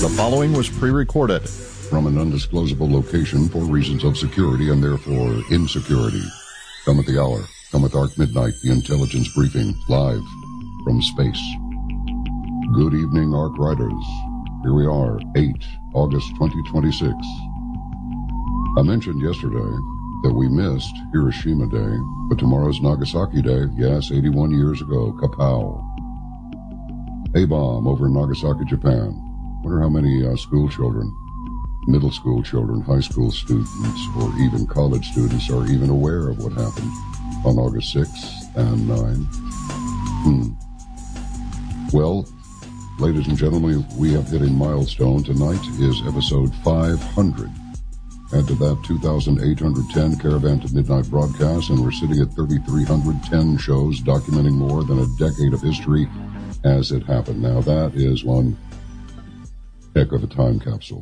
The following was pre-recorded from an undisclosable location for reasons of security and therefore insecurity. Come at the hour. Come at Dark Midnight, the intelligence briefing, live from space. Good evening, Ark Riders. Here we are, 8 August 2026. I mentioned yesterday that we missed Hiroshima Day, but tomorrow's Nagasaki Day. Yes, 81 years ago, kapow. A-bomb over Nagasaki, Japan. Wonder how many school children, middle school children, high school students, or even college students are even aware of what happened on August 6th and 9. Well, ladies and gentlemen, we have hit a milestone. Tonight is episode 500. Add to that 2,810 Caravan to Midnight broadcasts, and we're sitting at 3,310 shows documenting more than a decade of history as it happened. Now, that is one heck of a time capsule.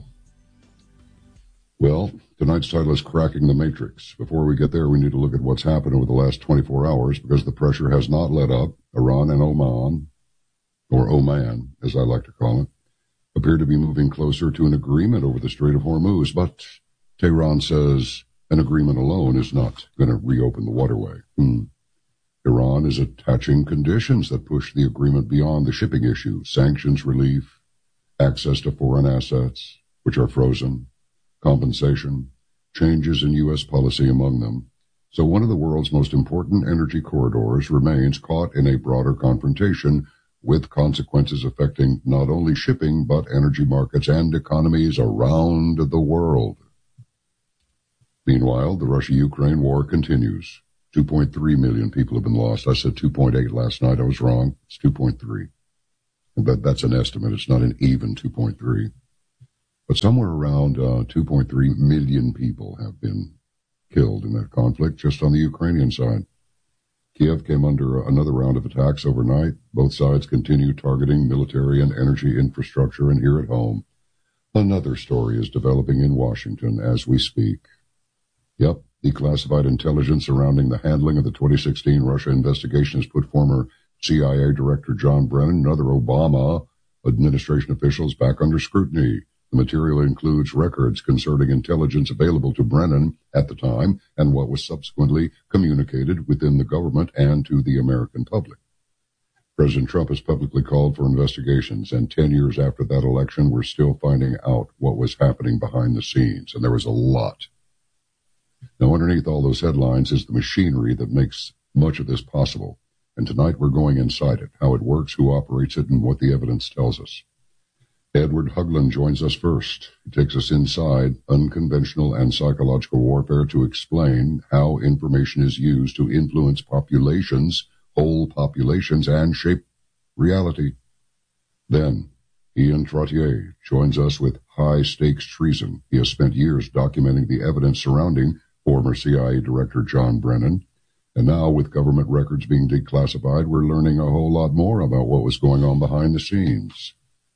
Well, tonight's title is Cracking the Matrix. Before we get there, we need to look at what's happened over the last 24 hours because the pressure has not let up. Iran and Oman, or Oman, as I like to call it, appear to be moving closer to an agreement over the Strait of Hormuz, but Tehran says an agreement alone is not going to reopen the waterway. Iran is attaching conditions that push the agreement beyond the shipping issue: sanctions relief, access to foreign assets, which are frozen, compensation, changes in U.S. policy among them. So one of the world's most important energy corridors remains caught in a broader confrontation with consequences affecting not only shipping, but energy markets and economies around the world. Meanwhile, the Russia-Ukraine war continues. 2.3 million people have been lost. I said 2.8 last night. I was wrong. It's 2.3. But that's an estimate. It's not an even 2.3. But somewhere around 2.3 million people have been killed in that conflict just on the Ukrainian side. Kiev came under another round of attacks overnight. Both sides continue targeting military and energy infrastructure, and here at home, another story is developing in Washington as we speak. Yep, declassified intelligence surrounding the handling of the 2016 Russia investigation has put former CIA Director John Brennan and other Obama administration officials back under scrutiny. The material includes records concerning intelligence available to Brennan at the time and what was subsequently communicated within the government and to the American public. President Trump has publicly called for investigations, and 10 years after that election, we're still finding out what was happening behind the scenes, and there was a lot. Now, underneath all those headlines is the machinery that makes much of this possible, and tonight we're going inside it, how it works, who operates it, and what the evidence tells us. Edward Hugland joins us first. He takes us inside unconventional and psychological warfare to explain how information is used to influence populations, whole populations, and shape reality. Then, Ian Trottier joins us with high-stakes treason. He has spent years documenting the evidence surrounding former CIA Director John Brennan, and now with government records being declassified, we're learning a whole lot more about what was going on behind the scenes.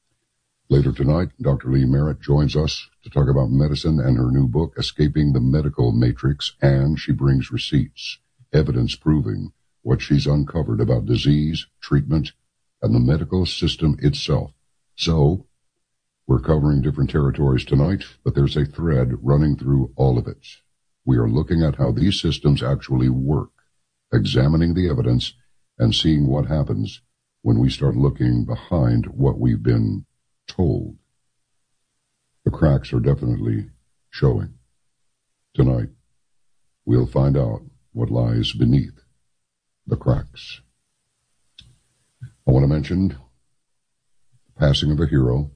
Later tonight, Dr. Lee Merritt joins us to talk about medicine and her new book, Escaping the Medical Matrix, and she brings receipts, evidence proving what she's uncovered about disease, treatment, and the medical system itself. So, we're covering different territories tonight, but there's a thread running through all of it. We are looking at how these systems actually work, examining the evidence, and seeing what happens when we start looking behind what we've been told. The cracks are definitely showing. Tonight, we'll find out what lies beneath the cracks. I want to mention the passing of a hero.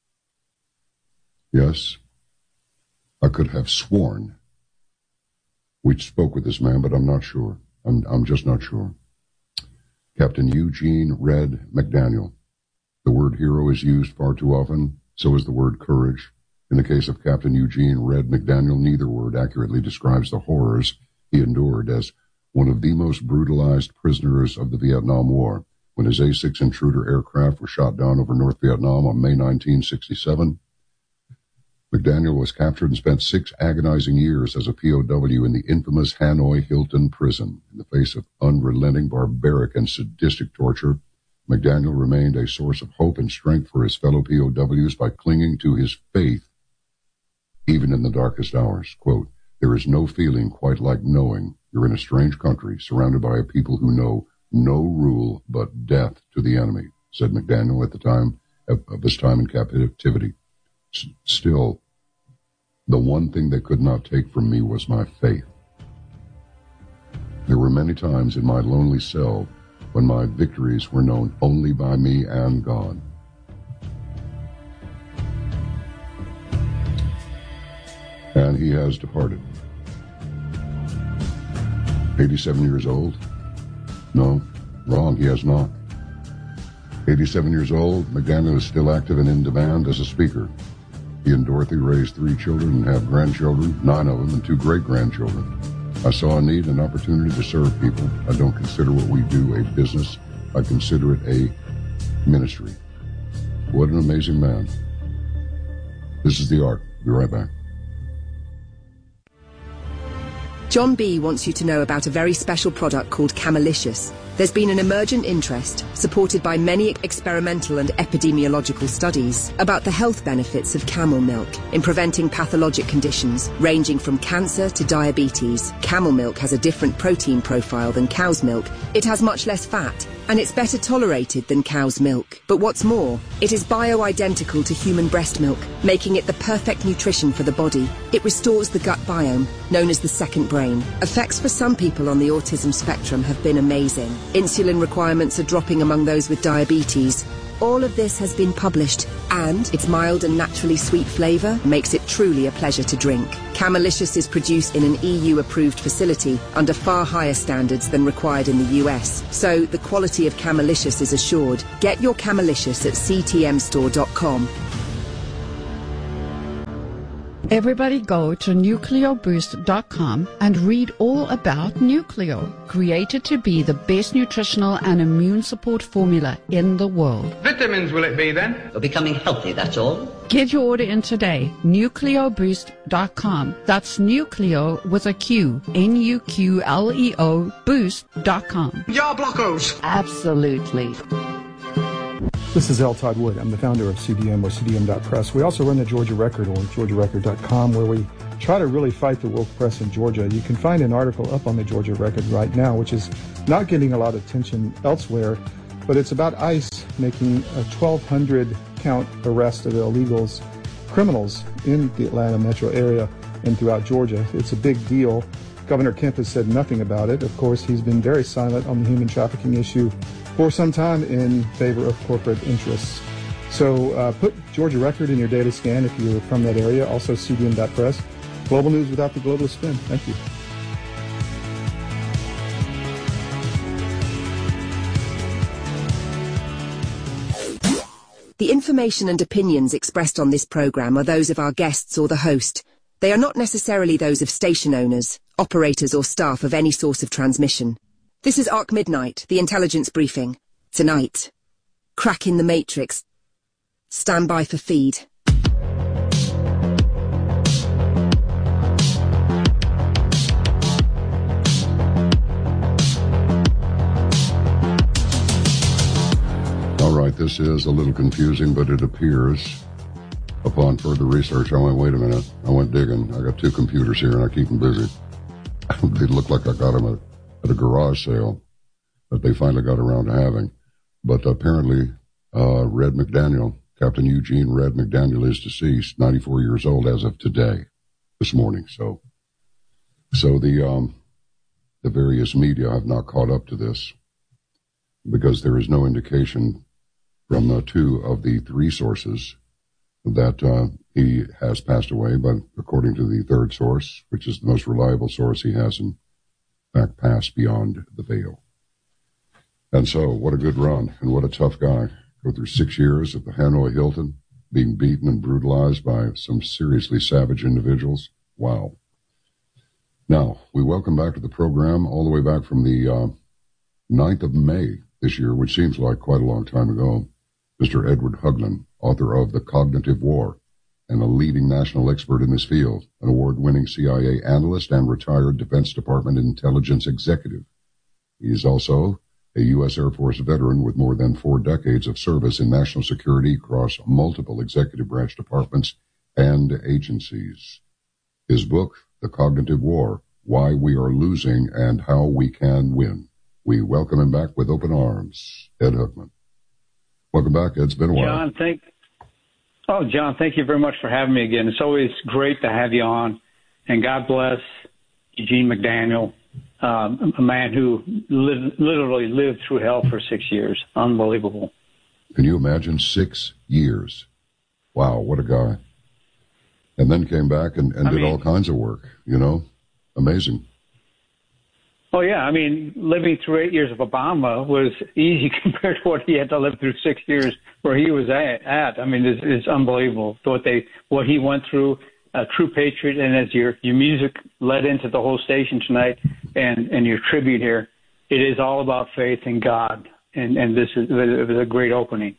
Yes, I could have sworn we spoke with this man, but I'm not sure. I'm just not sure. Captain Eugene Red McDaniel. The word hero is used far too often, so is the word courage. In the case of Captain Eugene Red McDaniel, neither word accurately describes the horrors he endured as one of the most brutalized prisoners of the Vietnam War. When his A-6 Intruder aircraft was shot down over North Vietnam on May 1967, McDaniel was captured and spent 6 agonizing years as a POW in the infamous Hanoi Hilton prison. In the face of unrelenting, barbaric, and sadistic torture, McDaniel remained a source of hope and strength for his fellow POWs by clinging to his faith even in the darkest hours. Quote, "There is no feeling quite like knowing you're in a strange country surrounded by a people who know no rule but death to the enemy," said McDaniel at the time of his time in captivity. Still, the one thing they could not take from me was my faith. There were many times in my lonely cell when my victories were known only by me and God. And he has departed. 87 years old? No, wrong, he has not. 87 years old, McDaniel is still active and in demand as a speaker. He and Dorothy raised 3 children and have grandchildren, 9 of them, and 2 great-grandchildren. I saw a need and opportunity to serve people. I don't consider what we do a business. I consider it a ministry. What an amazing man. This is The Ark. Be right back. John B. wants you to know about a very special product called Camelicious. There's been an emergent interest, supported by many experimental and epidemiological studies, about the health benefits of camel milk in preventing pathologic conditions ranging from cancer to diabetes. Camel milk has a different protein profile than cow's milk. It has much less fat, and it's better tolerated than cow's milk. But what's more, it is bio-identical to human breast milk, making it the perfect nutrition for the body. It restores the gut biome, known as the second brain. Effects for some people on the autism spectrum have been amazing. Insulin requirements are dropping among those with diabetes. All of this has been published, and its mild and naturally sweet flavour makes it truly a pleasure to drink. Camelicious is produced in an EU-approved facility under far higher standards than required in the US, so the quality of Camelicious is assured. Get your Camelicious at ctmstore.com. Everybody go to nucleoboost.com and read all about Nucleo, created to be the best nutritional and immune support formula in the world. Vitamins will it be then? You're becoming healthy, that's all. Get your order in today, nucleoboost.com. That's Nucleo with a Q, Nuqleo boost.com. Yar blockos! Absolutely. This is L. Todd Wood. I'm the founder of CDM or CDM.press. We also run the Georgia Record or GeorgiaRecord.com, where we try to really fight the woke press in Georgia. You can find an article up on the Georgia Record right now, which is not getting a lot of attention elsewhere, but it's about ICE making a 1,200 count arrest of illegals, criminals in the Atlanta metro area and throughout Georgia. It's a big deal. Governor Kemp has said nothing about it. Of course, he's been very silent on the human trafficking issue for some time in favor of corporate interests. So put Georgia Record in your daily scan if you're from that area. Also CDM.press. Global news without the globalist spin. Thank you. The information and opinions expressed on this program are those of our guests or the host. They are not necessarily those of station owners, operators or staff of any source of transmission. This is Ark Midnight, the intelligence briefing. Tonight, cracking the matrix. Stand by for feed. All right, this is a little confusing, but it appears, upon further research, I went, wait a minute, I went digging. I got 2 computers here and I keep them busy. They look like I got them at a garage sale that they finally got around to having. But apparently, Red McDaniel, Captain Eugene Red McDaniel, is deceased, 94 years old as of today, this morning. So the various media have not caught up to this because there is no indication from 2 of the 3 sources that he has passed away. But according to the 3rd source, which is the most reliable source, he has in fact passed beyond the veil. And so, what a good run, and what a tough guy. Go through 6 years at the Hanoi Hilton, being beaten and brutalized by some seriously savage individuals. Wow. Now, we welcome back to the program, all the way back from the 9th of May this year, which seems like quite a long time ago, Mr. Edward Hugland, author of The Cognitive War, and a leading national expert in this field, an award-winning CIA analyst and retired Defense Department intelligence executive. He is also a U.S. Air Force veteran with more than 4 decades of service in national security across multiple executive branch departments and agencies. His book, The Cognitive War, Why We Are Losing and How We Can Win. We welcome him back with open arms. Ed Hookman. Welcome back, Ed. It's been a while. John, thank you very much for having me again. It's always great to have you on. And God bless Eugene McDaniel, a man who literally lived through hell for 6 years. Unbelievable. Can you imagine 6 years? Wow, what a guy. And then came back and did all kinds of work, Amazing. Oh, yeah. I mean, living through 8 years of Obama was easy compared to what he had to live through 6 years where he was at. I mean, it's unbelievable what he went through. A true patriot, and as your music led into the whole station tonight and your tribute here, it is all about faith in God, and it was a great opening.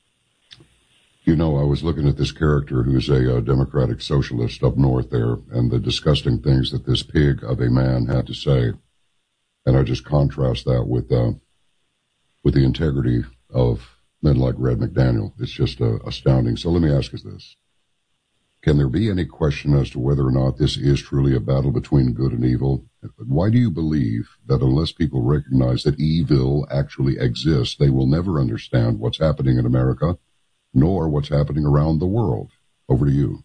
I was looking at this character who's a democratic socialist up north there, and the disgusting things that this pig of a man had to say, and I just contrast that with the integrity of men like Red McDaniel. It's just astounding. So let me ask you this. Can there be any question as to whether or not this is truly a battle between good and evil? Why do you believe that unless people recognize that evil actually exists, they will never understand what's happening in America, nor what's happening around the world? Over to you.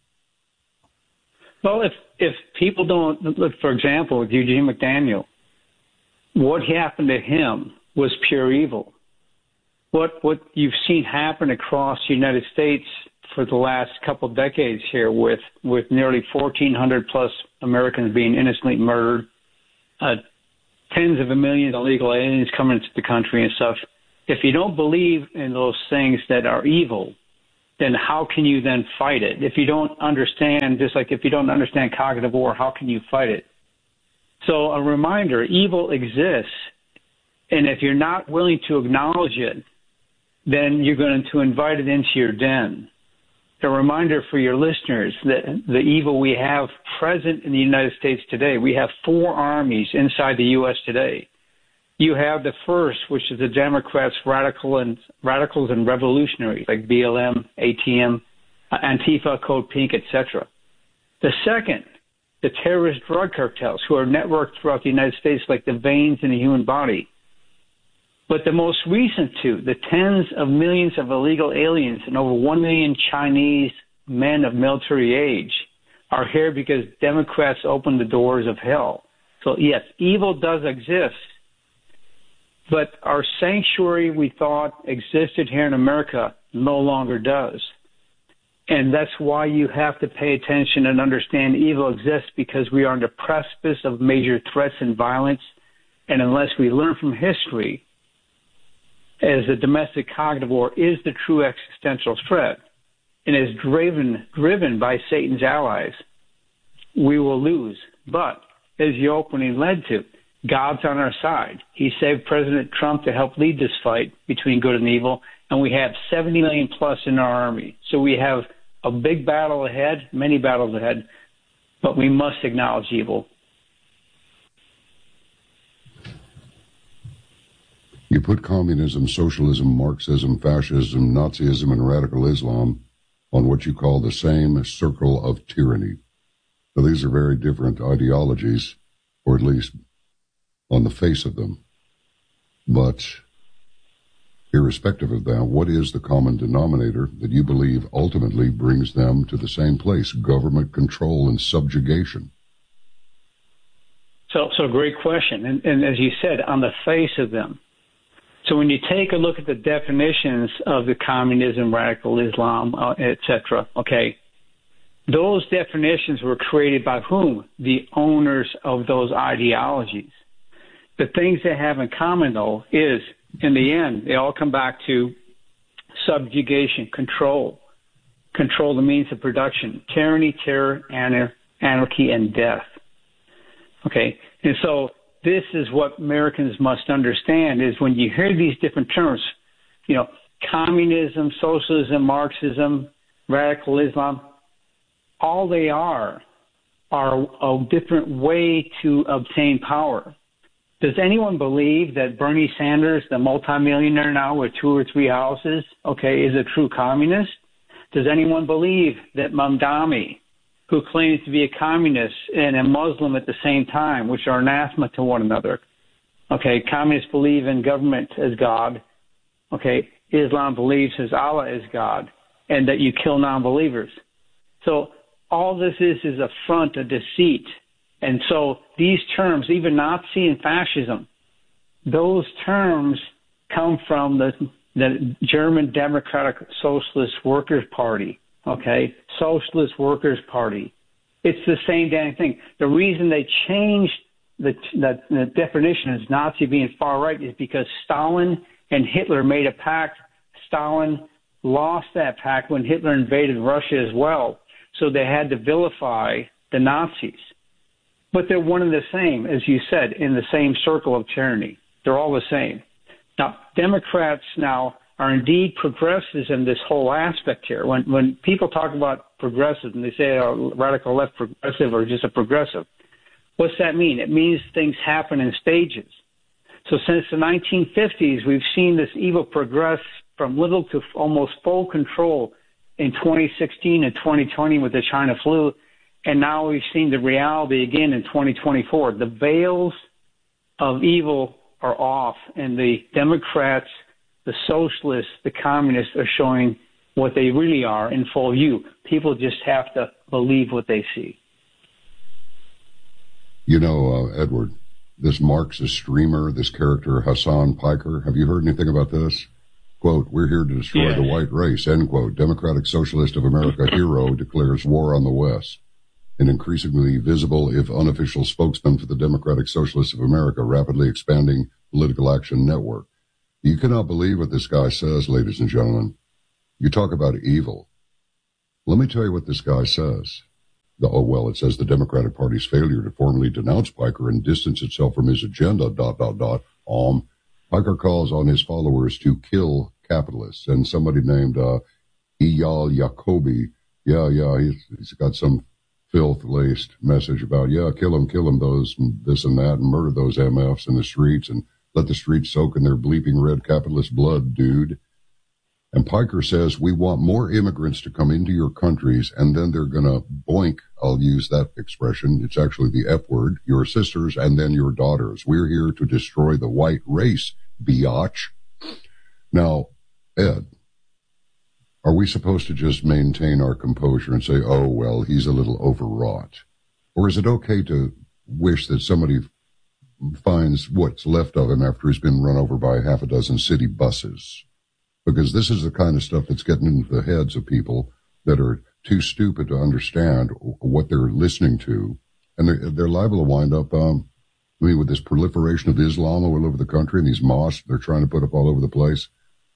Well, if people don't look, for example, with Eugene McDaniel, what happened to him was pure evil. What you've seen happen across the United States for the last couple decades here with nearly 1,400 plus Americans being innocently murdered, tens of millions of illegal aliens coming into the country and stuff. If you don't believe in those things that are evil, then how can you then fight it? If you don't understand, just like if you don't understand cognitive war, how can you fight it? So a reminder, evil exists, and if you're not willing to acknowledge it, then you're going to invite it into your den. A reminder for your listeners that the evil we have present in the United States today, we have 4 armies inside the U.S. today. You have the first, which is the Democrats, radicals and revolutionaries like BLM, ATM, Antifa, Code Pink, etc. The second, the terrorist drug cartels who are networked throughout the United States like the veins in the human body. But the most recent 2, the tens of millions of illegal aliens and over 1 million Chinese men of military age are here because Democrats opened the doors of hell. So, yes, evil does exist. But our sanctuary we thought existed here in America no longer does. And that's why you have to pay attention and understand evil exists, because we are on the precipice of major threats and violence. And unless we learn from history, as the domestic cognitive war is the true existential threat and is driven by Satan's allies, we will lose. But as the opening led to, God's on our side. He saved President Trump to help lead this fight between good and evil, and we have 70 million plus in our army. So we have a big battle ahead, many battles ahead, but we must acknowledge evil. You put communism, socialism, Marxism, fascism, Nazism, and radical Islam on what you call the same circle of tyranny. So these are very different ideologies, or at least on the face of them. But irrespective of that, what is the common denominator that you believe ultimately brings them to the same place, government control and subjugation? So great question. And as you said, on the face of them. So when you take a look at the definitions of the communism, radical Islam, etc., okay, those definitions were created by whom? The owners of those ideologies. The things they have in common, though, is, in the end, they all come back to subjugation, control the means of production, tyranny, terror, anarchy, and death. Okay, and so this is what Americans must understand, is when you hear these different terms, communism, socialism, Marxism, radical Islam, all they are a different way to obtain power. Does anyone believe that Bernie Sanders, the multimillionaire now with 2 or 3 houses, okay, is a true communist? Does anyone believe that Mamdani, who claims to be a communist and a Muslim at the same time, which are anathema to one another, okay, communists believe in government as God, okay, Islam believes as Allah is God, and that you kill non-believers. So all this is a front, a deceit. And so these terms, even Nazi and fascism, those terms come from the German Democratic Socialist Workers' Party, okay? Socialist Workers' Party. It's the same damn thing. The reason they changed the definition as Nazi being far right is because Stalin and Hitler made a pact. Stalin lost that pact when Hitler invaded Russia as well. So they had to vilify the Nazis. But they're one and the same, as you said, in the same circle of tyranny. They're all the same. Now, Democrats now are indeed progressives in this whole aspect here. When people talk about progressive and they say radical left progressive or just a progressive, what's that mean? It means things happen in stages. So since the 1950s, we've seen this evil progress from little to almost full control in 2016 and 2020 with the China flu. And now we've seen the reality again in 2024. The veils of evil are off, and the Democrats, the socialists, the communists are showing what they really are in full view. People just have to believe what they see. You know, Edward, this Marxist streamer, this character Hassan Piker, have you heard anything about this? Quote, "We're here to destroy the white race," end quote. Democratic Socialist of America hero declares war on the West. An increasingly visible, if unofficial, spokesman for the Democratic Socialists of America, rapidly expanding political action network. You cannot believe what this guy says, ladies and gentlemen. You talk about evil. Let me tell you what this guy says. It says the Democratic Party's failure to formally denounce Piker and distance itself from his agenda, Piker calls on his followers to kill capitalists. And somebody named Eyal Yacobi, he's got some filth-laced message about, kill them, those, and this and that, and murder those MFs in the streets, and let the streets soak in their bleeping red capitalist blood, dude. And Piker says, we want more immigrants to come into your countries, and then they're going to boink, I'll use that expression, it's actually the F word, your sisters and then your daughters. We're here to destroy the white race, biatch. Now, Ed, are we supposed to just maintain our composure and say, oh, well, he's a little overwrought? Or is it okay to wish that somebody finds what's left of him after he's been run over by half a dozen city buses? Because this is the kind of stuff that's getting into the heads of people that are too stupid to understand what they're listening to. And they're liable to wind up, with this proliferation of Islam all over the country and these mosques they're trying to put up all over the place.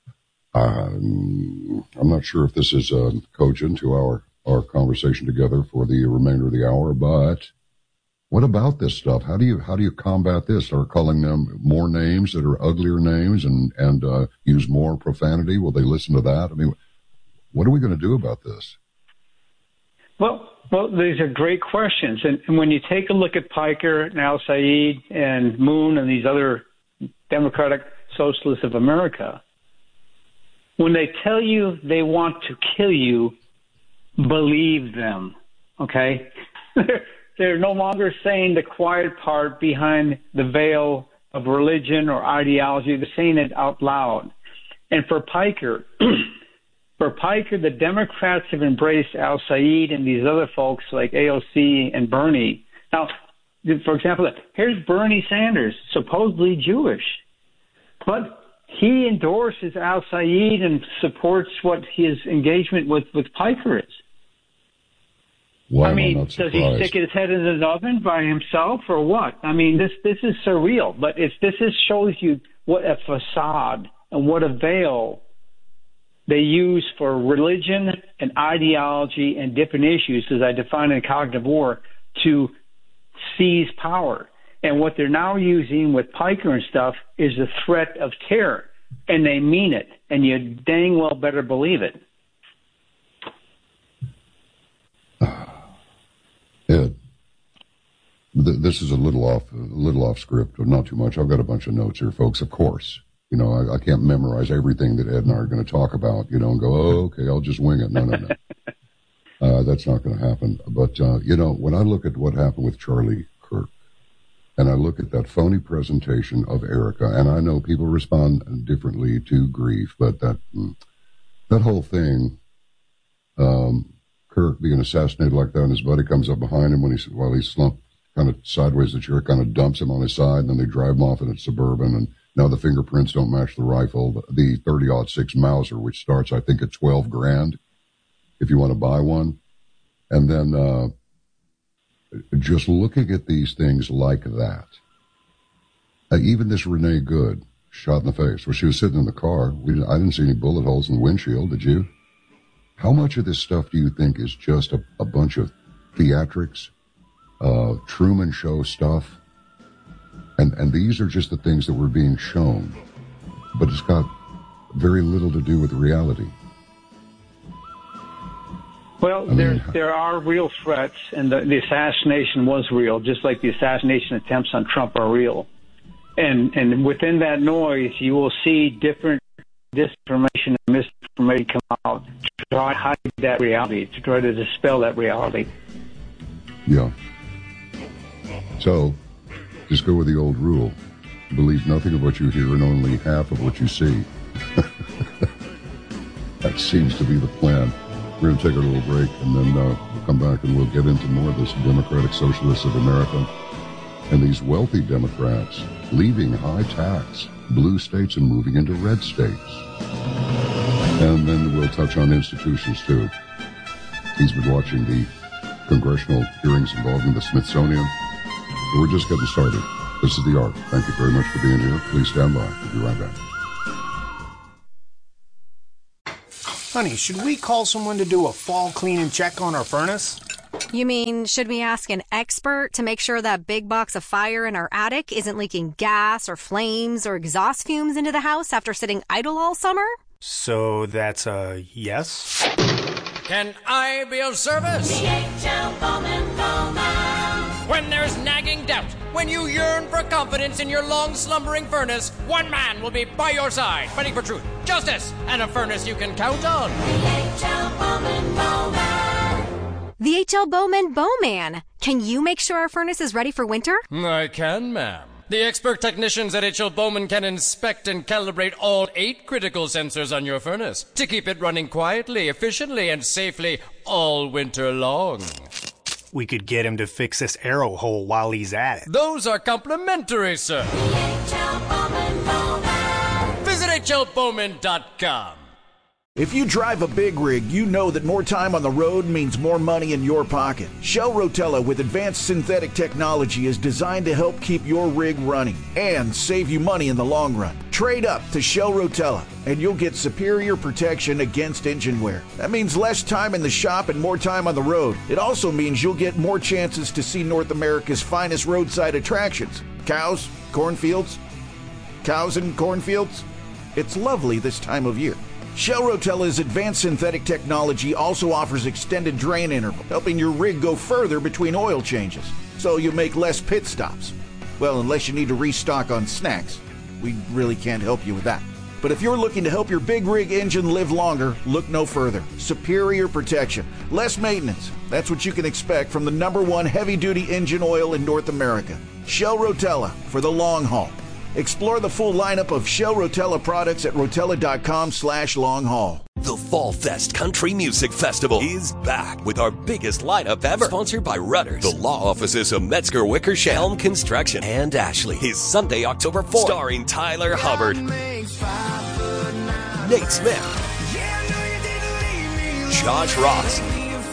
I'm not sure if this is cogent to our conversation together for the remainder of the hour, but what about this stuff? How do you combat this? Start calling them more names that are uglier names and use more profanity? Will they listen to that? I mean, what are we going to do about this? Well, these are great questions. And when you take a look at Piker and al-Sayed and Moon and these other Democratic Socialists of America, when they tell you they want to kill you, believe them, okay? They're no longer saying the quiet part behind the veil of religion or ideology. They're saying it out loud. And for Piker, the Democrats have embraced al-Sayed and these other folks like AOC and Bernie. Now, for example, here's Bernie Sanders, supposedly Jewish, but he endorses al-Sayed and supports what his engagement with Piker is. Why does he stick his head in the oven by himself or what? I mean, this is surreal, but this shows you what a facade and what a veil they use for religion and ideology and different issues, as I define in Cognitive War, to seize power. And what they're now using with Piker and stuff is the threat of terror, and they mean it, and you dang well better believe it. Ed, This is a little off script, but not too much. I've got a bunch of notes here, folks. Of course, I can't memorize everything that Ed and I are going to talk about. And go, oh, okay, I'll just wing it. No. That's not going to happen. But when I look at what happened with Charlie Kirk, and I look at that phony presentation of Erica, and I know people respond differently to grief, but that whole thing, Kirk being assassinated like that, and his buddy comes up behind him while he's slumped kind of sideways, the chair kind of dumps him on his side, and then they drive him off in a Suburban, and now the fingerprints don't match the rifle, the 30-06 Mauser, which starts, I think, at $12,000 if you want to buy one. And then just looking at these things like that, even this Renee Good, shot in the face. Well, she was sitting in the car. I didn't see any bullet holes in the windshield, did you? How much of this stuff do you think is just a bunch of theatrics, Truman Show stuff? And these are just the things that were being shown, but it's got very little to do with reality. Well, there are real threats, and the assassination was real, just like the assassination attempts on Trump are real. And within that noise, you will see different disinformation and misinformation come out to try to hide that reality, to try to dispel that reality. Yeah. So, just go with the old rule. Believe nothing of what you hear and only half of what you see. That seems to be the plan. We're going to take a little break, and then we'll come back and we'll get into more of this Democratic Socialists of America and these wealthy Democrats leaving high tax blue states and moving into red states. And then we'll touch on institutions, too. He's been watching the congressional hearings involving the Smithsonian. So we're just getting started. This is The Ark. Thank you very much for being here. Please stand by. We'll be right back. Honey, should we call someone to do a fall clean and check on our furnace? You mean, should we ask an expert to make sure that big box of fire in our attic isn't leaking gas or flames or exhaust fumes into the house after sitting idle all summer? So that's a yes? Can I be of service? DHL Bowman Bowman. When there's nagging doubt, when you yearn for confidence in your long-slumbering furnace, one man will be by your side, fighting for truth, justice, and a furnace you can count on. DHL Bowman Bowman. The H.L. Bowman Bowman. Can you make sure our furnace is ready for winter? I can, ma'am. The expert technicians at H.L. Bowman can inspect and calibrate all 8 critical sensors on your furnace to keep it running quietly, efficiently, and safely all winter long. We could get him to fix this arrow hole while he's at it. Those are complimentary, sir. H.L. Bowman Bowman. Visit hlbowman.com. If you drive a big rig, you know that more time on the road means more money in your pocket. Shell Rotella with advanced synthetic technology is designed to help keep your rig running and save you money in the long run. Trade up to Shell Rotella and you'll get superior protection against engine wear. That means less time in the shop and more time on the road. It also means you'll get more chances to see North America's finest roadside attractions. Cows, cornfields, cows and cornfields. It's lovely this time of year. Shell Rotella's advanced synthetic technology also offers extended drain interval, helping your rig go further between oil changes, so you make less pit stops. Well, unless you need to restock on snacks. We really can't help you with that. But if you're looking to help your big rig engine live longer, look no further. Superior protection, less maintenance. That's what you can expect from the #1 heavy-duty engine oil in North America. Shell Rotella for the long haul. Explore the full lineup of Shell Rotella products at rotella.com/long-haul. The Fall Fest Country Music Festival is back with our biggest lineup ever. Sponsored by Rudders, the law offices of Metzger Wickersham, Helm Construction, and Ashley. Is Sunday, October 4th. Starring Tyler Hubbard, Nate Smith, Josh Ross,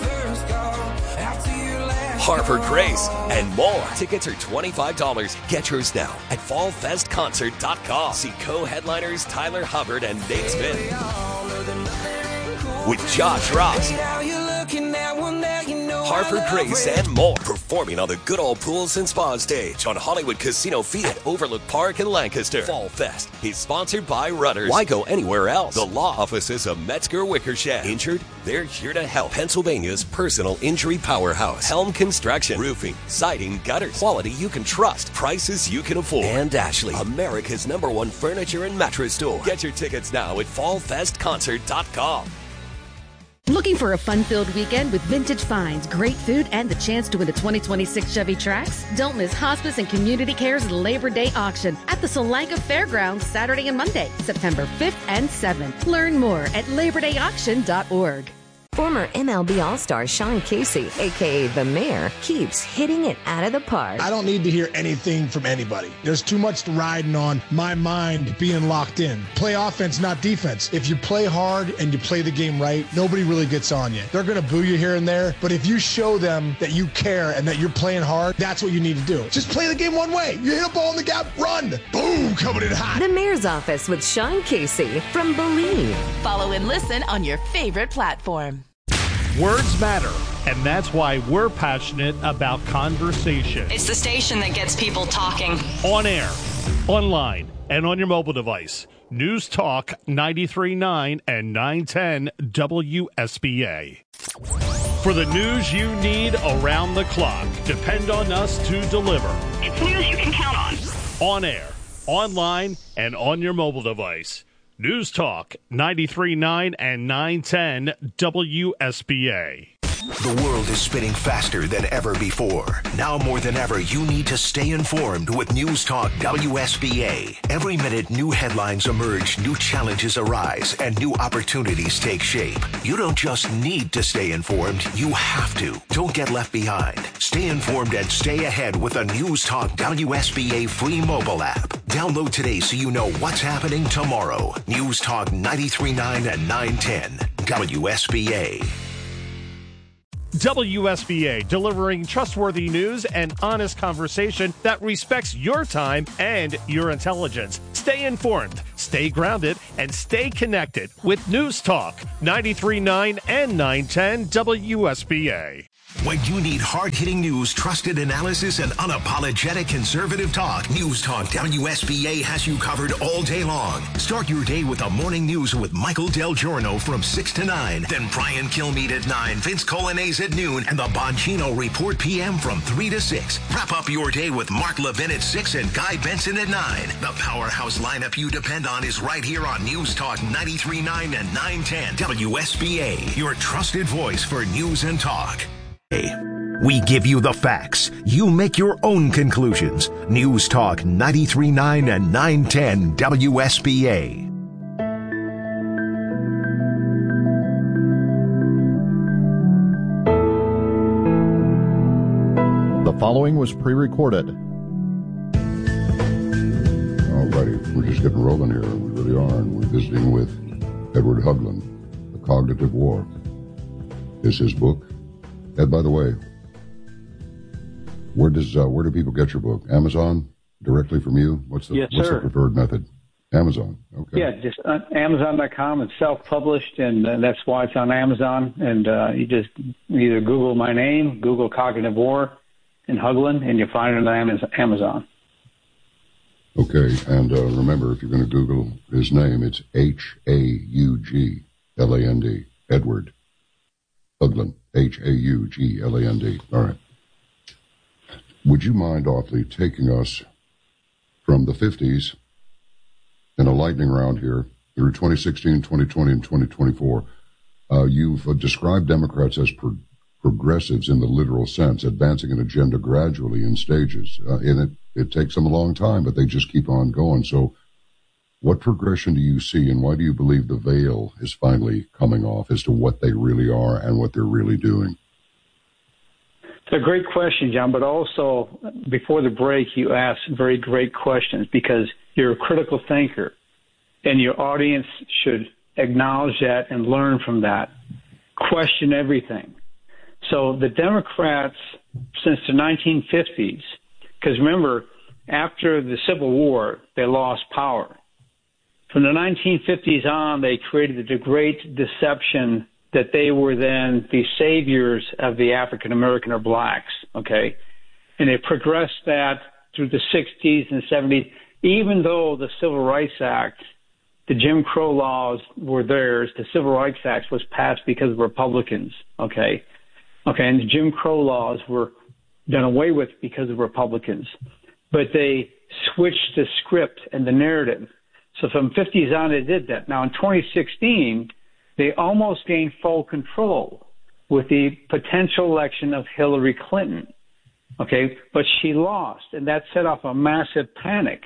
Harvard Grace, and more. Tickets are $25. Get yours now at fallfestconcert.com. See co-headliners Tyler Hubbard and Nate Smith with Josh Ross, Harvard Grace, and more. Performing on the Good Old Pools and Spa stage on Hollywood Casino Feet at Overlook Park in Lancaster. Fall Fest is sponsored by Rudders. Why go anywhere else? The law offices of Metzger Wickersham. Injured? They're here to help. Pennsylvania's personal injury powerhouse. Helm Construction. Roofing, siding, gutters. Quality you can trust. Prices you can afford. And Ashley, America's #1 furniture and mattress store. Get your tickets now at fallfestconcert.com. Looking for a fun-filled weekend with vintage finds, great food, and the chance to win a 2026 Chevy Trax? Don't miss Hospice and Community Care's Labor Day auction at the Solanka Fairgrounds Saturday and Monday, September 5th and 7th. Learn more at labordayauction.org. Former MLB All-Star Sean Casey, a.k.a. The Mayor, keeps hitting it out of the park. I don't need to hear anything from anybody. There's too much riding on my mind being locked in. Play offense, not defense. If you play hard and you play the game right, nobody really gets on you. They're going to boo you here and there, but if you show them that you care and that you're playing hard, that's what you need to do. Just play the game one way. You hit a ball in the gap, run. Boom, coming in hot. The Mayor's Office with Sean Casey from Believe. Follow and listen on your favorite platform. Words matter, and that's why we're passionate about conversation. It's the station that gets people talking. On air, online, and on your mobile device. News Talk 93.9 and 910 WSBA. For the news you need around the clock, depend on us to deliver. It's news you can count on. On air, online, and on your mobile device. News Talk 93.9 and 910 WSBA. The world is spinning faster than ever before. Now more than ever, you need to stay informed with News Talk WSBA. Every minute, new headlines emerge, new challenges arise, and new opportunities take shape. You don't just need to stay informed, you have to. Don't get left behind. Stay informed and stay ahead with the News Talk WSBA free mobile app. Download today so you know what's happening tomorrow. News Talk 93.9 and 910 WSBA. WSBA, delivering trustworthy news and honest conversation that respects your time and your intelligence. Stay informed, stay grounded, and stay connected with News Talk 93.9 and 910 WSBA. When you need hard-hitting news, trusted analysis, and unapologetic conservative talk, News Talk WSBA has you covered all day long. Start your day with the morning news with Michael Del Giorno from 6 to 9. Then Brian Kilmeade at 9, Vince Colonnese at noon, and the Bongino Report PM from 3 to 6. Wrap up your day with Mark Levin at 6 and Guy Benson at 9. The powerhouse lineup you depend on is right here on News Talk 93.9 and 910 WSBA, your trusted voice for news and talk. We give you the facts. You make your own conclusions. News Talk 93.9 and 910 WSBA. The following was pre-recorded. Alrighty, we're just getting rolling here. We really are. And we're visiting with Edward Haugland, The Cognitive War. Is his book. Ed, by the way, where do people get your book? Amazon? Directly from you? What's the preferred method? Amazon. Okay. Yeah, just Amazon.com. It's self-published, and that's why it's on Amazon. And you just either Google my name, Google Cognitive War, and Haugland, and you'll find it on Amazon. Okay, and remember, if you're going to Google his name, it's Haugland, Edward Haugland. Haugland. All right. Would you mind awfully taking us from the 50s in a lightning round here through 2016, 2020, and 2024? You've described Democrats as progressives in the literal sense, advancing an agenda gradually in stages. And it takes them a long time, but they just keep on going. So what progression do you see, and why do you believe the veil is finally coming off as to what they really are and what they're really doing? It's a great question, John, but also before the break, you asked very great questions because you're a critical thinker, and your audience should acknowledge that and learn from that. Question everything. So the Democrats, since the 1950s, because remember, after the Civil War, they lost power. From the 1950s on, they created the Great Deception that they were then the saviors of the African American or blacks, okay? And they progressed that through the 60s and 70s, even though the Civil Rights Act, the Jim Crow laws were theirs, the Civil Rights Act was passed because of Republicans, okay? Okay, and the Jim Crow laws were done away with because of Republicans. But they switched the script and the narrative. So from 50s on, they did that. Now, in 2016, they almost gained full control with the potential election of Hillary Clinton, okay? But she lost, and that set off a massive panic.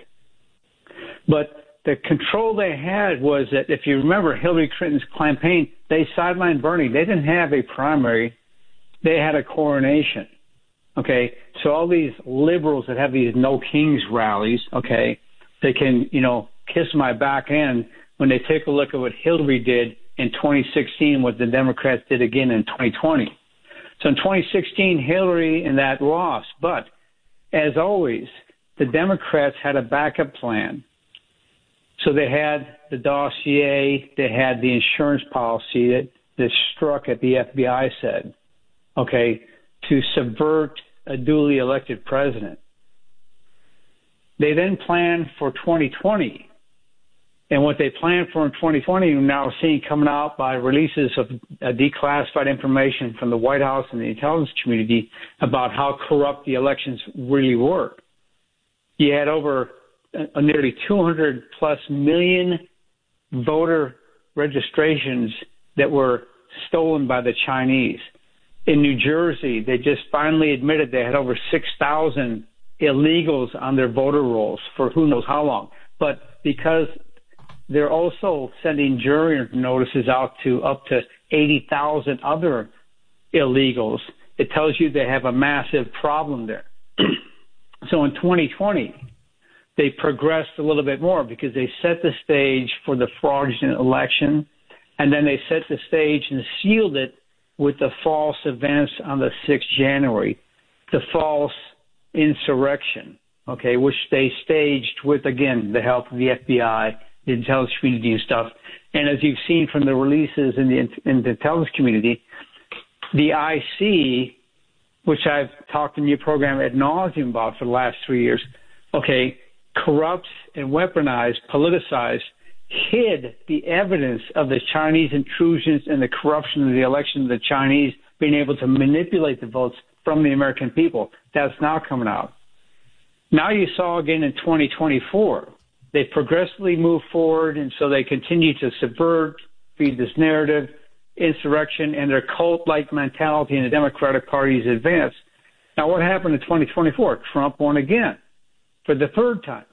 But the control they had was that, if you remember Hillary Clinton's campaign, they sidelined Bernie. They didn't have a primary. They had a coronation, okay? So all these liberals that have these No Kings rallies, okay, they can, kiss my back end when they take a look at what Hillary did in 2016, what the Democrats did again in 2020. So in 2016, Hillary and that lost. But as always, the Democrats had a backup plan. So they had the dossier, they had the insurance policy that struck at the FBI said, okay, to subvert a duly elected president. They then planned for 2020. And what they planned for in 2020, we're now seeing coming out by releases of declassified information from the White House and the intelligence community about how corrupt the elections really were. You had over nearly 200 plus million voter registrations that were stolen by the Chinese. In New Jersey, they just finally admitted they had over 6,000 illegals on their voter rolls for who knows how long. But because they're also sending jury notices out to up to 80,000 other illegals, it tells you they have a massive problem there. So in 2020, they progressed a little bit more because they set the stage for the fraudulent election, and then they set the stage and sealed it with the false events on the 6th January, the false insurrection, okay, which they staged with, again, the help of the FBI, the intelligence community and stuff. And as you've seen from the releases in the intelligence community, the IC, which I've talked in your program ad nauseum about for the last 3 years, okay, corrupt and weaponized, politicized, hid the evidence of the Chinese intrusions and the corruption of the election of the Chinese being able to manipulate the votes from the American people. That's now coming out. Now you saw again in 2024, they progressively move forward, and so they continue to subvert, feed this narrative, insurrection, and their cult-like mentality in the Democratic Party's advance. Now, what happened in 2024? Trump won again for the third time.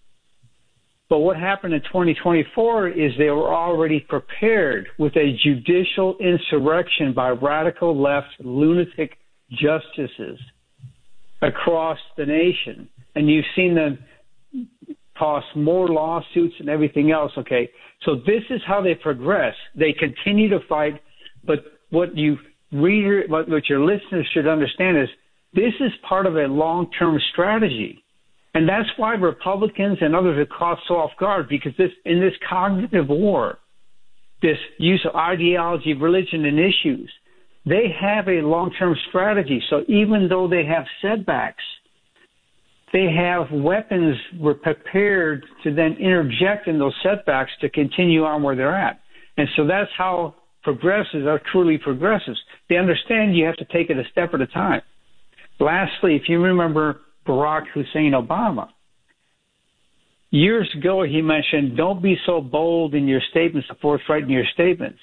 But what happened in 2024 is they were already prepared with a judicial insurrection by radical left lunatic justices across the nation. And you've seen them toss more lawsuits and everything else, okay? So this is how they progress. They continue to fight, but what your listeners should understand is this is part of a long-term strategy. And that's why Republicans and others are caught so off guard, because in this cognitive war, this use of ideology, religion, and issues, they have a long-term strategy. So even though they have setbacks, they have weapons were prepared to then interject in those setbacks to continue on where they're at. And so that's how progressives are truly progressives. They understand you have to take it a step at a time. Lastly, if you remember Barack Hussein Obama, years ago he mentioned, don't be so bold in your statements, forthright in your statements.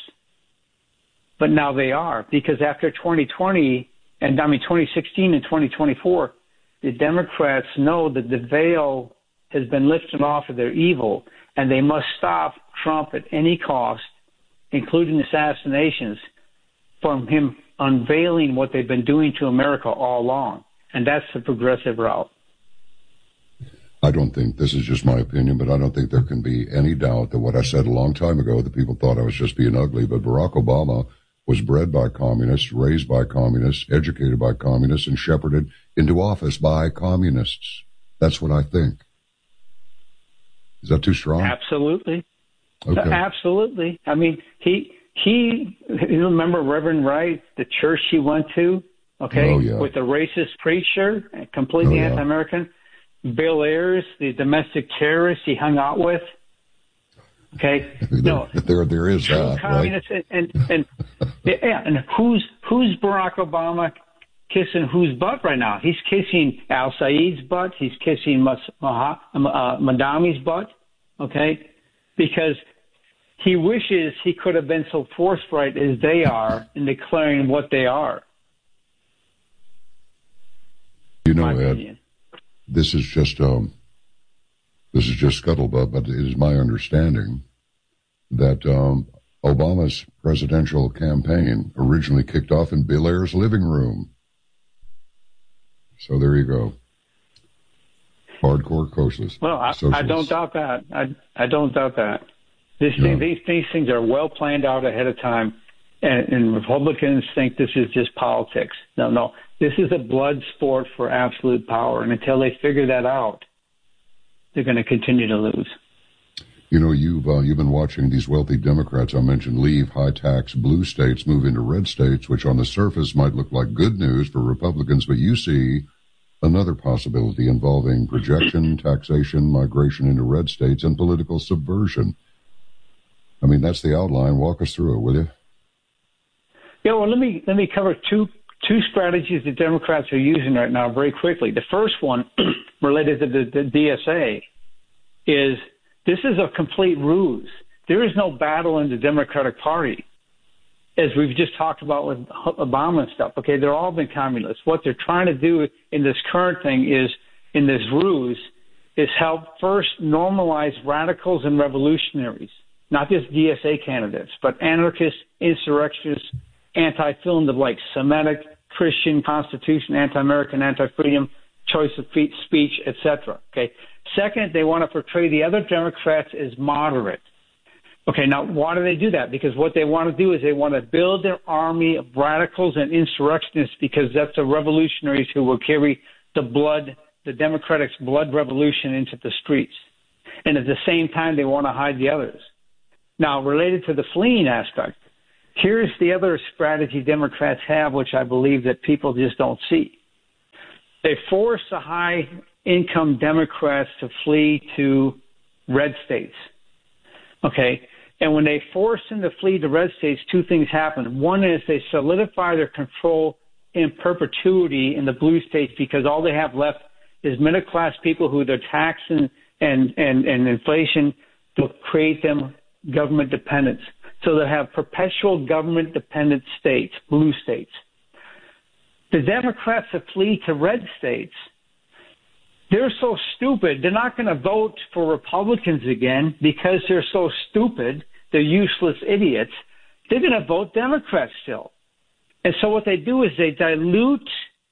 But now they are, because after 2016 and 2024, the Democrats know that the veil has been lifted off of their evil, and they must stop Trump at any cost, including assassinations, from him unveiling what they've been doing to America all along. And that's the progressive route. I don't think, this is just my opinion, but I don't think there can be any doubt that what I said a long time ago, that people thought I was just being ugly, but Barack Obama was bred by communists, raised by communists, educated by communists, and shepherded into office by communists. That's what I think. Is that too strong? Absolutely. Okay. Absolutely. I mean, he you remember Reverend Wright, the church he went to, okay, with the racist preacher, completely anti-American. Bill Ayers, the domestic terrorist he hung out with. Okay, there is that, right? And who's Barack Obama kissing whose butt right now? He's kissing Al Saeed's butt. He's kissing Madami's butt. Okay, because he wishes he could have been so forthright as they are in declaring what they are. You know, Ed, this is just scuttlebutt, but it is my understanding that Obama's presidential campaign originally kicked off in Bill Ayers' living room. So there you go. Hardcore socialists. Well, I don't doubt that. I don't doubt that. These things are well planned out ahead of time, and Republicans think this is just politics. No. This is a blood sport for absolute power, and until they figure that out, they're going to continue to lose. You know, you've been watching these wealthy Democrats I mentioned leave high-tax blue states, move into red states, which on the surface might look like good news for Republicans, but you see another possibility involving projection, taxation, migration into red states, and political subversion. I mean, that's the outline. Walk us through it, will you? Yeah, well, let me cover two strategies that Democrats are using right now very quickly. The first one, related to the DSA, is this is a complete ruse. There is no battle in the Democratic Party, as we've just talked about with Obama and stuff. Okay, they're all been communists. What they're trying to do in this current thing is, in this ruse, is help first normalize radicals and revolutionaries, not just DSA candidates, but anarchists, insurrectionists, anti-film, like Semitic, Christian, Constitution, anti-American, anti-freedom, choice of speech, etc. Okay. Second, they want to portray the other Democrats as moderate. Okay, now why do they do that? Because what they want to do is they want to build their army of radicals and insurrectionists, because that's the revolutionaries who will carry the Democratic blood revolution into the streets. And at the same time, they want to hide the others. Now, related to the fleeing aspect, here's the other strategy Democrats have, which I believe that people just don't see. They force the high-income Democrats to flee to red states. Okay? And when they force them to flee to red states, two things happen. One is they solidify their control in perpetuity in the blue states, because all they have left is middle-class people who their tax and inflation will create them government dependence. So they have perpetual government-dependent states, blue states. The Democrats that flee to red states, they're so stupid, they're not going to vote for Republicans again because they're so stupid, they're useless idiots. They're going to vote Democrats still. And so what they do is they dilute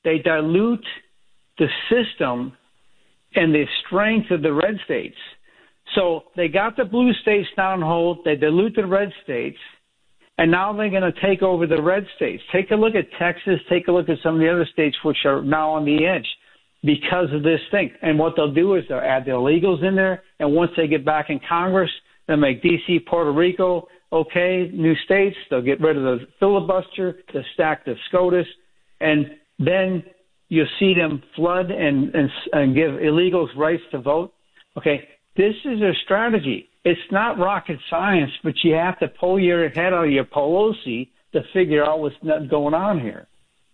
the system and the strength of the red states. So they got the blue states down hold, they dilute the red states, and now they're going to take over the red states. Take a look at Texas, take a look at some of the other states which are now on the edge because of this thing. And what they'll do is they'll add the illegals in there, and once they get back in Congress, they'll make D.C., Puerto Rico, okay, new states. They'll get rid of the filibuster, they'll stack the SCOTUS, and then you'll see them flood and give illegals rights to vote. Okay, this is a strategy. It's not rocket science, but you have to pull your head out of your Pelosi to figure out what's going on here.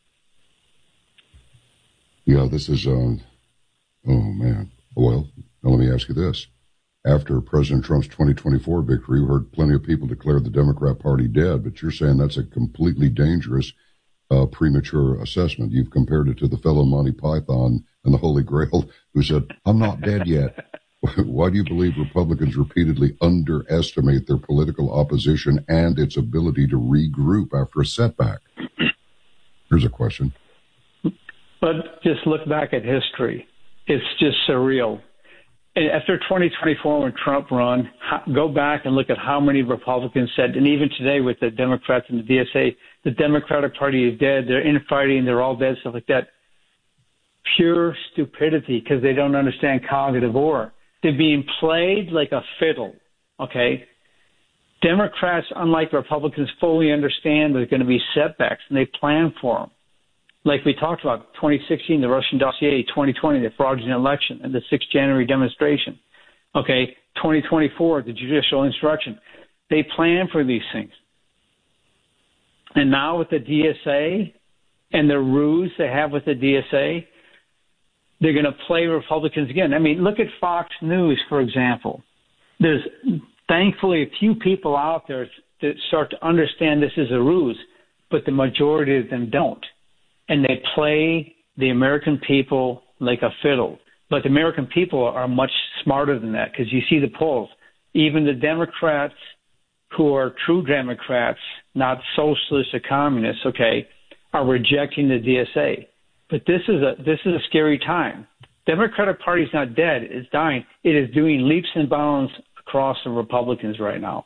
Yeah, this is, oh man. Well, now let me ask you this. After President Trump's 2024 victory, we heard plenty of people declare the Democrat Party dead, but you're saying that's a completely dangerous, premature assessment. You've compared it to the fellow Monty Python and the Holy Grail who said, I'm not dead yet. Why do you believe Republicans repeatedly underestimate their political opposition and its ability to regroup after a setback? Here's a question. But just look back at history. It's just surreal. And after 2024, when Trump won, go back and look at how many Republicans said, and even today with the Democrats and the DSA, the Democratic Party is dead, they're infighting, they're all dead, stuff like that. Pure stupidity, because they don't understand cognitive war. They're being played like a fiddle, okay? Democrats, unlike Republicans, fully understand there's going to be setbacks, and they plan for them. Like we talked about, 2016, the Russian dossier, 2020, the fraudulent election, and the 6th January demonstration. Okay, 2024, the judicial insurrection. They plan for these things. And now with the DSA and the ruse they have with the DSA, they're going to play Republicans again. I mean, look at Fox News, for example. There's thankfully a few people out there that start to understand this is a ruse, but the majority of them don't. And they play the American people like a fiddle. But the American people are much smarter than that, because you see the polls. Even the Democrats who are true Democrats, not socialists or communists, okay, are rejecting the DSA. But this is a scary time. Democratic Party is not dead. It's dying. It is doing leaps and bounds across the Republicans right now.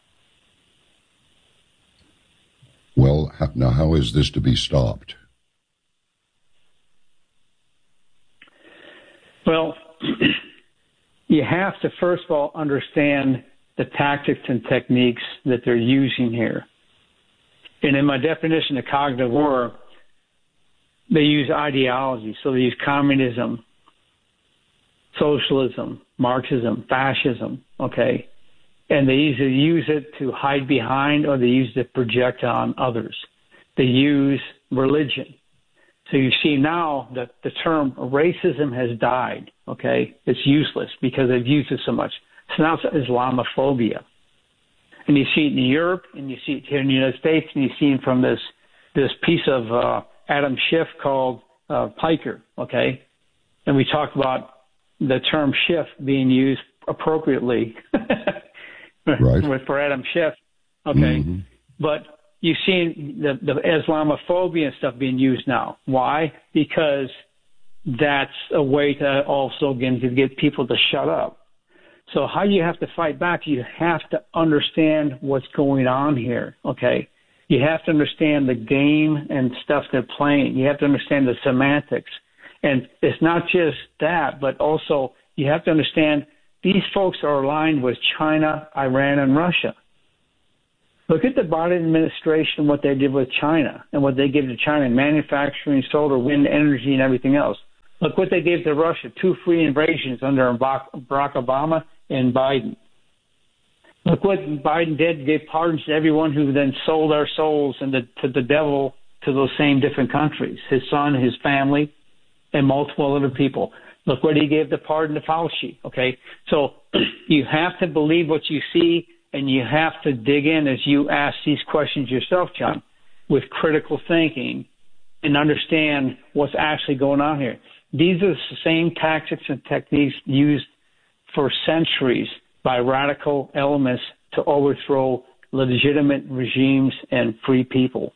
Well, now how is this to be stopped? Well, you have to, first of all, understand the tactics and techniques that they're using here. And in my definition of cognitive war, they use ideology. So they use communism, socialism, Marxism, fascism, okay? And they either use it to hide behind or they use it to project on others. They use religion. So you see now that the term racism has died, okay? It's useless because they've used it so much. So now it's Islamophobia. And you see it in Europe, and you see it here in the United States, and you see it from this piece of Adam Schiff called Piker, okay? And we talked about the term Schiff being used appropriately right. for Adam Schiff, okay? Mm-hmm. But you see the Islamophobia and stuff being used now. Why? Because that's a way to also, again, to get people to shut up. So how you have to fight back, you have to understand what's going on here, okay? You have to understand the game and stuff they're playing. You have to understand the semantics. And it's not just that, but also you have to understand these folks are aligned with China, Iran, and Russia. Look at the Biden administration, what they did with China and what they gave to China in manufacturing, solar, wind energy, and everything else. Look what they gave to Russia, 2 free invasions under Barack Obama and Biden. Look what Biden did, gave pardons to everyone who then sold our souls to the devil, to those same different countries, his son, his family, and multiple other people. Look what he gave the pardon to Fauci, okay? So you have to believe what you see, and you have to dig in as you ask these questions yourself, John, with critical thinking and understand what's actually going on here. These are the same tactics and techniques used for centuries by radical elements to overthrow legitimate regimes and free people.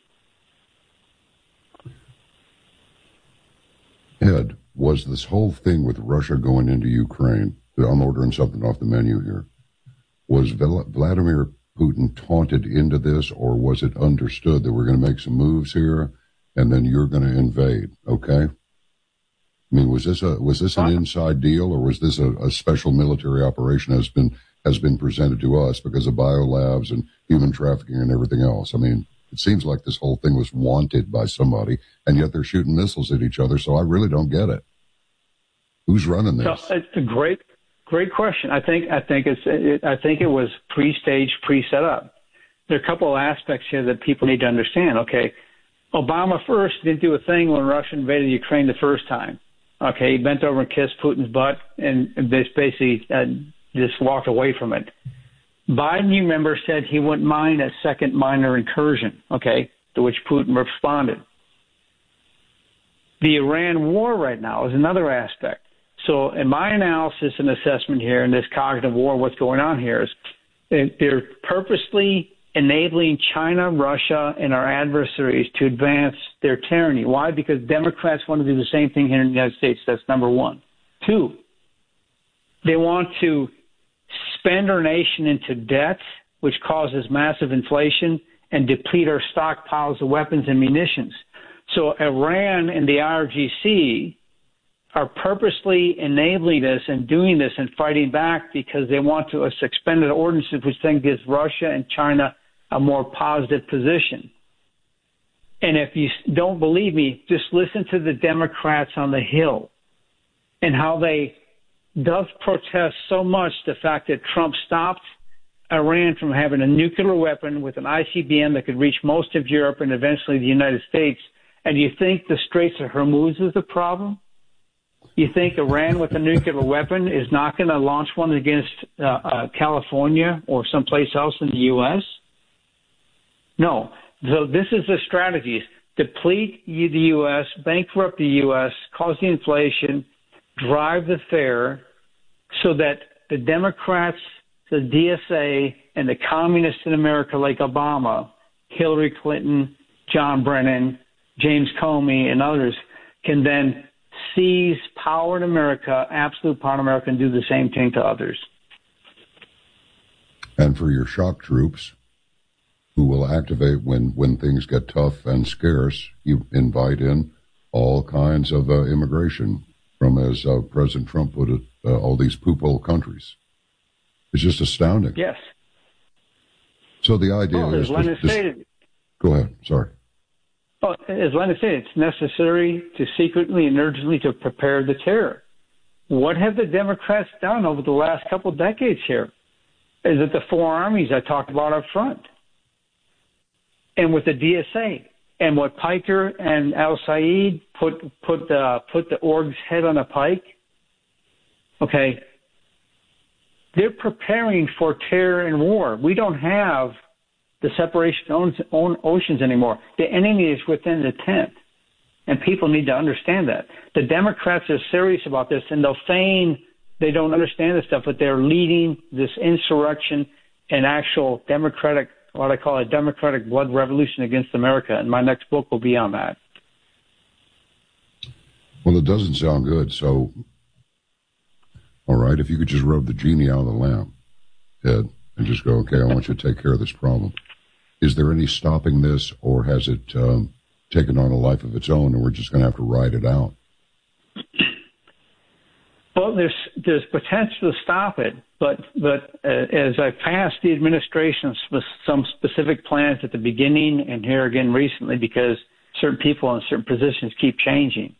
Ed, was this whole thing with Russia going into Ukraine, I'm ordering something off the menu here, was Vladimir Putin taunted into this, or was it understood that we're going to make some moves here and then you're going to invade, okay? I mean, was this an inside deal, or was this a special military operation has been presented to us because of biolabs and human trafficking and everything else? I mean, it seems like this whole thing was wanted by somebody, and yet they're shooting missiles at each other. So I really don't get it. Who's running this? So it's a great question. I think it was pre-staged, pre-set up. There are a couple of aspects here that people need to understand. Okay, Obama first didn't do a thing when Russia invaded Ukraine the first time. Okay, he bent over and kissed Putin's butt and basically just walked away from it. Biden, you remember, said he wouldn't mind a second minor incursion, okay, to which Putin responded. The Iran war right now is another aspect. So in my analysis and assessment here in this cognitive war, what's going on here is they're purposely enabling China, Russia, and our adversaries to advance their tyranny. Why? Because Democrats want to do the same thing here in the United States. That's number one. 2, they want to spend our nation into debt, which causes massive inflation, and deplete our stockpiles of weapons and munitions. So Iran and the IRGC are purposely enabling this and doing this and fighting back because they want to suspend ordinances, which then gives Russia and China a more positive position. And if you don't believe me, just listen to the Democrats on the Hill and how they does protest so much the fact that Trump stopped Iran from having a nuclear weapon with an ICBM that could reach most of Europe and eventually the United States. And you think the Straits of Hormuz is the problem? You think Iran with a nuclear weapon is not going to launch one against California or someplace else in the U.S.? No. So this is the strategies. Deplete the U.S., bankrupt the U.S., cause the inflation, drive the fare so that the Democrats, the DSA, and the communists in America like Obama, Hillary Clinton, John Brennan, James Comey, and others can then seize power in America, absolute power in America, and do the same thing to others. And for your shock troops who will activate when things get tough and scarce, you invite in all kinds of immigration from, as President Trump put it, all these poop-hole countries. It's just astounding. Yes. So the idea is... Go ahead. Sorry. Well, as Lenin said, it's necessary to secretly and urgently to prepare the terror. What have the Democrats done over the last couple of decades here? Is it the four armies I talked about up front? And with the DSA and what Piker and al-Sayed put the org's head on a pike? Okay. They're preparing for terror and war. We don't have the separation of oceans anymore. The enemy is within the tent, and people need to understand that. The Democrats are serious about this, and they'll feign they don't understand this stuff, but they're leading this insurrection and actual democratic, what I call a democratic blood revolution against America, and my next book will be on that. Well, it doesn't sound good, so, all right, if you could just rub the genie out of the lamp, Ed, and just go, okay, I want you to take care of this problem. Is there any stopping this, or has it taken on a life of its own, and we're just going to have to ride it out? Well, there's potential to stop it, but as I passed the administration some specific plans at the beginning and here again recently, because certain people in certain positions keep changing.